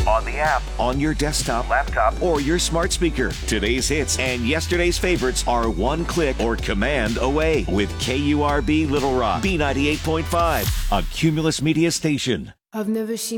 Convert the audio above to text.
on the app, on your desktop, laptop, or your smart speaker. Today's hits and yesterday's favorites are one click or command away with KURB Little Rock, B98.5, a Cumulus Media station. I've never seen